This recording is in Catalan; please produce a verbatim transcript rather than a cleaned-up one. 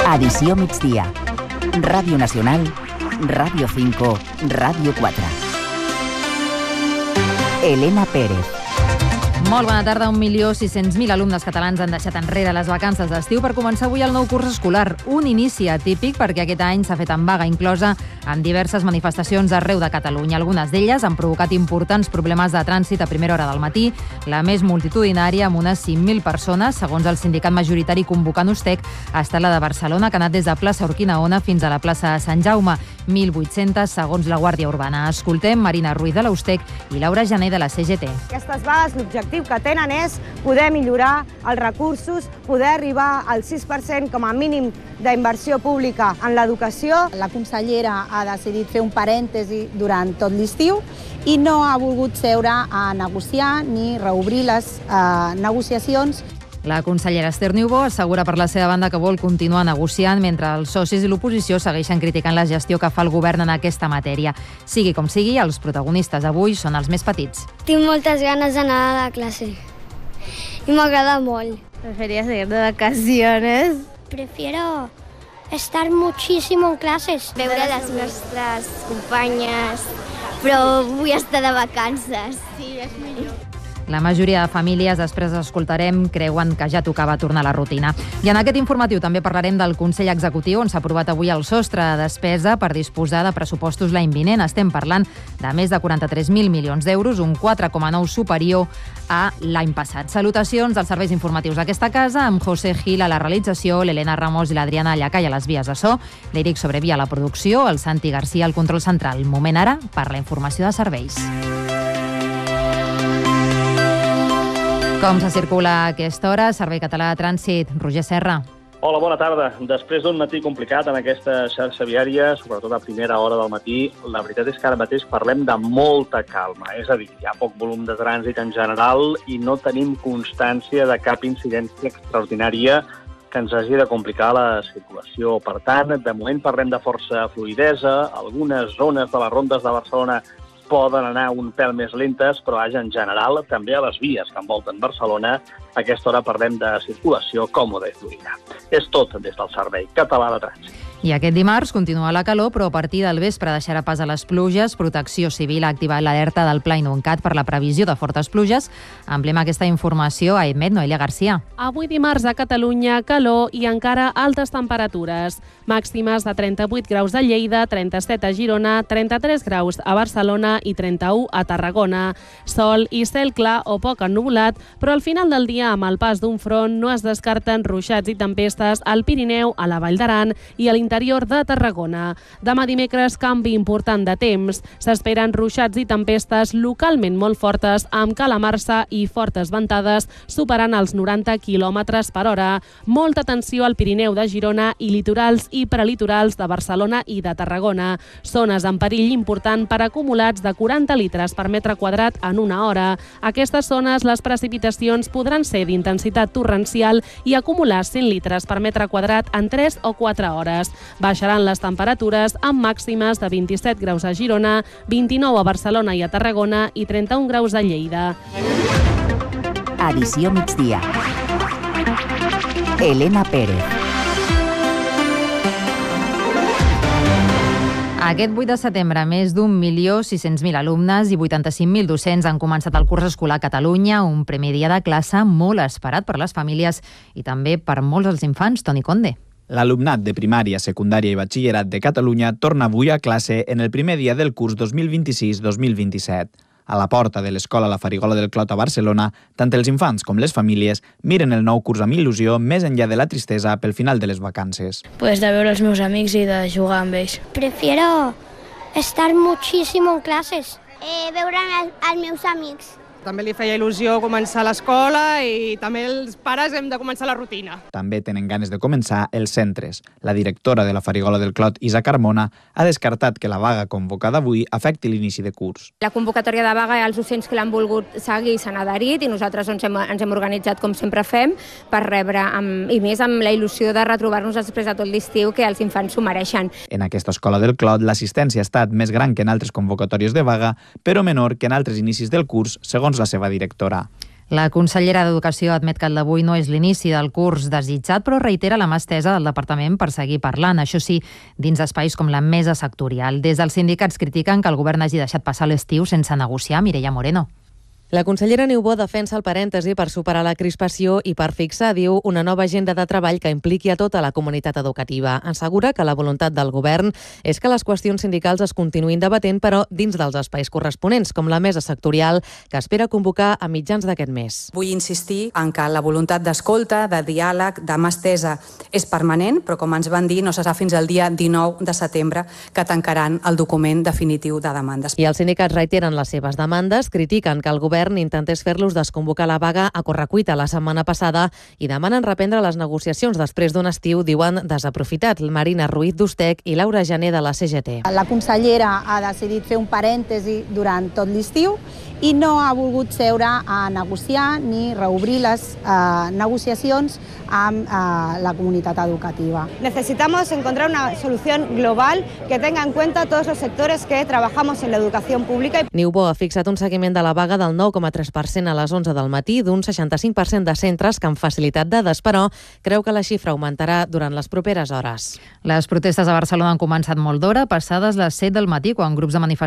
Edició migdia. Ràdio Nacional, Ràdio cinco, Ràdio quatre. Elena Pérez. Molt bona tarda. Un milió sis-cents mil alumnes catalans han deixat enrere les vacances d'estiu per començar avui el nou curs escolar. Un inici atípic perquè aquest any s'ha fet en vaga inclosa amb diverses manifestacions arreu de Catalunya. Algunes d'elles han provocat importants problemes de trànsit a primera hora del matí, la més multitudinària, amb unes cinc mil persones, segons el sindicat majoritari convocant Ustec, ha estat la de Barcelona, que ha anat des de plaça Urquinaona fins a la plaça Sant Jaume, mil vuit-cents segons la Guàrdia Urbana. Escoltem Marina Ruiz de l'Ustec i Laura Jané de la C G T. Aquestes vagues, l'objectiu que tenen és poder millorar els recursos, poder arribar al sis per cent com a mínim d'inversió pública en l'educació. La consellera ha decidit fer un parèntesi durant tot l'estiu i no ha volgut seure a negociar ni reobrir les eh, negociacions. La consellera Esther Niubó assegura per la seva banda que vol continuar negociant mentre els socis i l'oposició segueixen criticant la gestió que fa el govern en aquesta matèria. Sigui com sigui, els protagonistes avui són els més petits. Tinc moltes ganes d'anar a la classe i m'agrada molt. Prefería seguir de vacaciones. Prefiero estar muchísimo en clases. Veure les nostres companyes, però vull estar de vacances. Sí, és millor. La majoria de famílies, després escoltarem, creuen que ja tocava tornar a la rutina. I en aquest informatiu també parlarem del Consell Executiu, on s'ha aprovat avui el sostre de despesa per disposar de pressupostos l'any vinent. Estem parlant de més de quaranta-tres mil milions d'euros, un quatre coma nou superior a l'any passat. Salutacions dels serveis informatius d'aquesta casa, amb José Gil a la realització, l'Helena Ramos i l'Adriana Llacai a les vies de so, l'Eric Sobrevia a la producció, el Santi Garcia al control central. Moment ara per la informació de serveis. Com se circula a aquesta hora? Servei Català de Trànsit. Roger Serra. Hola, bona tarda. Després d'un matí complicat en aquesta xarxa viària, sobretot a primera hora del matí, la veritat és que ara mateix parlem de molta calma. És a dir, hi ha poc volum de trànsit en general i no tenim constància de cap incidència extraordinària que ens hagi de complicar la circulació. Per tant, de moment parlem de força fluïdesa. Algunes zones de les rondes de Barcelona poden anar un pèl més lentes, però vaja, en general, també a les vies que envolten Barcelona, a aquesta hora parlem de circulació còmoda i fluida. És tot des del Servei Català de Trànsit. I aquest dimarts continua la calor, però a partir del vespre deixarà pas a les pluges. Protecció Civil ha activat l'alerta del Pla Inuncat per la previsió de fortes pluges. Ampliem aquesta informació a Emet, Noelia Garcia. Avui dimarts a Catalunya, calor i encara altes temperatures. Màximes de trenta-vuit graus a Lleida, trenta-set a Girona, trenta-tres graus a Barcelona i trenta-u a Tarragona. Sol i cel clar o poc ennuvolat, però al final del dia, amb el pas d'un front, no es descarten ruixats i tempestes al Pirineu, a la Vall d'Aran i a l'interior interior de Tarragona. Demà dimecres, canvi important de temps. S'esperen ruixats i tempestes localment molt fortes, amb calamarsa i fortes ventades superant els noranta quilòmetres per hora. Molta atenció al Pirineu de Girona i litorals i prelitorals de Barcelona i de Tarragona. Zones en perill important per acumulats de quaranta litres per metre quadrat en una hora. Aquestes zones, les precipitacions podran ser d'intensitat torrencial i acumular cent litres per metre quadrat en tres o quatre hores. Baixaran les temperatures amb màximes de vint-i-set graus a Girona, vint-i-nou a Barcelona i a Tarragona i trenta-un graus a Lleida. Edició migdia. Elena Pérez. Aquest vuit de setembre, més d'un milió sis-cents mil alumnes i vuitanta-cinc mil docents han començat el curs escolar a Catalunya, un primer dia de classe molt esperat per les famílies i també per molts dels infants. Toni Conde. L'alumnat de primària, secundària i batxillerat de Catalunya torna avui a classe en el primer dia del curs dos mil vint-i-sis dos mil vint-i-set. A la porta de l'escola La Farigola del Clot a Barcelona, tant els infants com les famílies miren el nou curs amb il·lusió més enllà de la tristesa pel final de les vacances. Pues de veure els meus amics i de jugar amb ells. Prefiero estar muchísimo en clases. Eh, veure els meus amics. També li feia il·lusió començar l'escola i també els pares hem de començar la rutina. També tenen ganes de començar els centres. La directora de la Farigola del Clot, Isa Carmona, ha descartat que la vaga convocada avui afecti l'inici de curs. La convocatòria de vaga, els docents que l'han volgut seguir s'han adherit i nosaltres ens hem, ens hem organitzat com sempre fem per rebre, amb, i més amb la il·lusió de retrobar-nos després de tot l'estiu que els infants s'ho mereixen. En aquesta escola del Clot l'assistència ha estat més gran que en altres convocatòries de vaga, però menor que en altres inicis del curs, segons la seva directora. La consellera d'Educació admet que el d'avui no és l'inici del curs desitjat, però reitera la mà estesa del departament per seguir parlant, això sí, dins espais com la mesa sectorial. Des dels sindicats critiquen que el govern hagi deixat passar l'estiu sense negociar. Mireia Moreno. La consellera Niubó defensa el parèntesi per superar la crispació i per fixar, diu, una nova agenda de treball que impliqui a tota la comunitat educativa. Assegura que la voluntat del govern és que les qüestions sindicals es continuïn debatent, però dins dels espais corresponents, com la mesa sectorial, que espera convocar a mitjans d'aquest mes. Vull insistir en que la voluntat d'escolta, de diàleg, de mà estesa és permanent, però com ens van dir, no serà fins al dia dinou de setembre que tancaran el document definitiu de demandes. I els sindicats reiteren les seves demandes, critiquen que el govern intentés fer-los desconvocar la vaga a correcuita la setmana passada i demanen reprendre les negociacions després d'un estiu, diuen, desaprofitat. Marina Ruiz d'Ustec i Laura Jané de la C G T. La consellera ha decidit fer un parèntesi durant tot l'estiu i no ha volgut seure a negociar ni reobrir les eh, negociacions amb eh, la comunitat educativa. Necesitamos encontrar una solución global que tenga en cuenta todos los sectores que trabajamos en la educación pública. Niubó ha fixat un seguiment de la vaga del nou coma tres per cent a les onze del matí d'un seixanta-cinc per cent de centres que han facilitat dades, però creu que la xifra augmentarà durant les properes hores. Les protestes a Barcelona han començat molt d'hora, passades les set del matí, quan grups de manifestants